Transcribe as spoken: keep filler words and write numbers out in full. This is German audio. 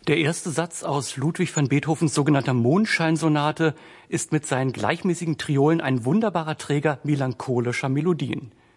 Der erste Satz aus Ludwig van Beethovens sogenannter Mondscheinsonate ist mit seinen gleichmäßigen Triolen ein wunderbarer Träger melancholischer Melodien.